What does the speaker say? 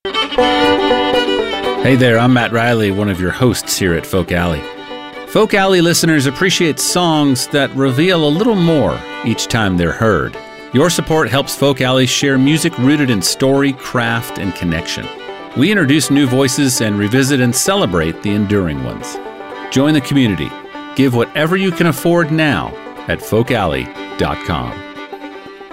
Hey there, I'm Matt Riley, one of your hosts here at Folk Alley. Folk Alley listeners appreciate songs that reveal a little more each time they're heard. Your support helps Folk Alley share music rooted in story, craft, and connection. We introduce new voices and revisit and celebrate the enduring ones. Join the community. Give whatever you can afford now at folkalley.com.